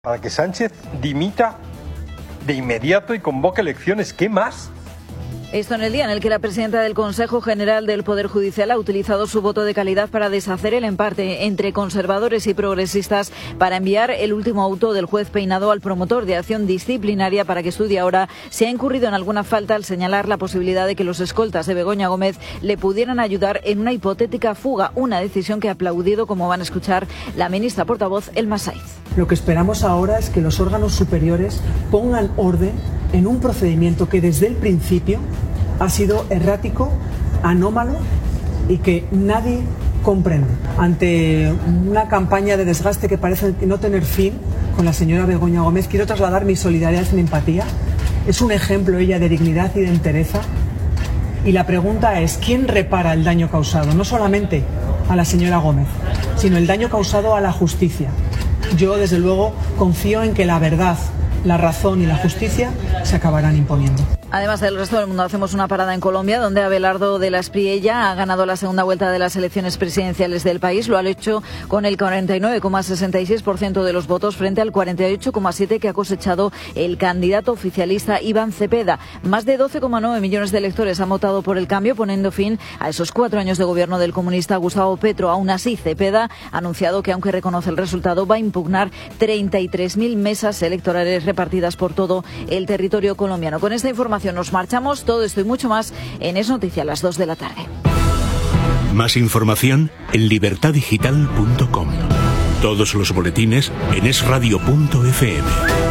Para que Sánchez dimita de inmediato y convoque elecciones. ¿Qué más? Esto en el día en el que la presidenta del Consejo General del Poder Judicial ha utilizado su voto de calidad para deshacer el empate entre conservadores y progresistas para enviar el último auto del juez Peinado al promotor de acción disciplinaria para que estudie ahora si ha incurrido en alguna falta al señalar la posibilidad de que los escoltas de Begoña Gómez le pudieran ayudar en una hipotética fuga, una decisión que ha aplaudido, como van a escuchar, la ministra portavoz Elma Saiz. Lo que esperamos ahora es que los órganos superiores pongan orden en un procedimiento que desde el principio ha sido errático, anómalo y que nadie comprende. Ante una campaña de desgaste que parece no tener fin con la señora Begoña Gómez, quiero trasladar mi solidaridad y mi empatía. Es un ejemplo ella de dignidad y de entereza. Y la pregunta es, ¿quién repara el daño causado? No solamente a la señora Gómez, sino el daño causado a la justicia. Yo, desde luego, confío en que la verdad, la razón y la justicia se acabarán imponiendo. Además del resto del mundo, hacemos una parada en Colombia, donde Abelardo de la Espriella ha ganado la segunda vuelta de las elecciones presidenciales del país. Lo ha hecho con el 49,66% de los votos frente al 48,7% que ha cosechado el candidato oficialista Iván Cepeda. Más de 12,9 millones de electores han votado por el cambio, poniendo fin a esos 4 años de gobierno del comunista Gustavo Petro. Aún así, Cepeda ha anunciado que, aunque reconoce el resultado, va a impugnar 33.000 mesas electorales repartidas por todo el territorio colombiano. Con esta información nos marchamos. Todo esto y mucho más en Es Noticia a las 2 de la tarde. Más información en libertadigital.com. Todos los boletines en esradio.fm.